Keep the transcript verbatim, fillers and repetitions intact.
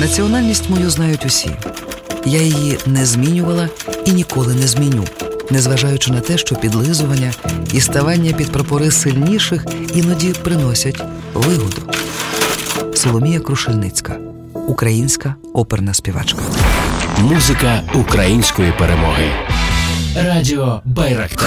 Раціональність мою знають усі. Я її не змінювала і ніколи не зміню, незважаючи на те, що підлизування і ставання під прапори сильніших іноді приносять вигоду. Соломія Крушельницька, українська оперна співачка. Музика української перемоги. Радіо Байрактар.